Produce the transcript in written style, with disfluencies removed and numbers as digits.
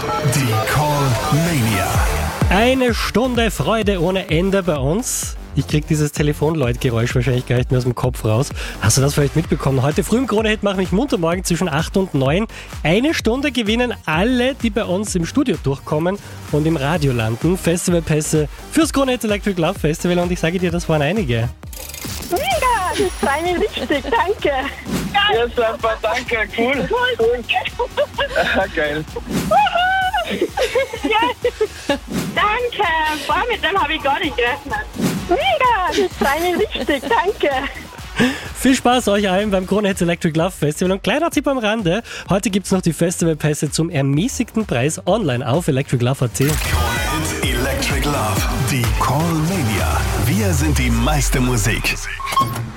Die Call-Mania. Eine Stunde Freude ohne Ende bei uns. Ich krieg dieses Telefonläutgeräusch wahrscheinlich gar nicht mehr aus dem Kopf raus. Hast du das vielleicht mitbekommen? Heute früh im Krone-Hit mache ich munter morgen zwischen 8 und 9. Eine Stunde gewinnen alle, die bei uns im Studio durchkommen und im Radio landen. Festivalpässe fürs Krone-Hit Electric Love Festival und ich sage dir, das waren einige. Mega, das freut mich richtig, danke. Ja, super, danke, cool. Geil. Ja. Danke, boah, mit dem habe ich gar nicht gerechnet. Mega, das freut mich richtig, danke. Viel Spaß euch allen beim Krone-Hit Electric Love Festival und kleiner Tipp am Rande, heute gibt es noch die Festivalpässe zum ermäßigten Preis online auf electriclove.at. Krone-Hit Electric Love. Die Call-Mania. Wir sind die meiste Musik.